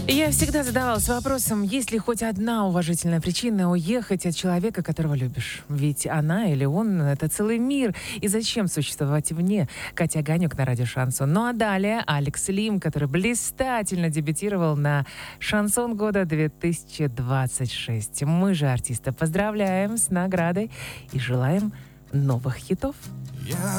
Я всегда задавалась вопросом, есть ли хоть одна уважительная причина уехать от человека, которого любишь. Ведь она или он — это целый мир. И зачем существовать вне? Катя Огонек на радио «Шансон». Ну а далее Алекс Лим, который блистательно дебютировал на «Шансон года 2026». Мы же артиста поздравляем с наградой и желаем новых хитов.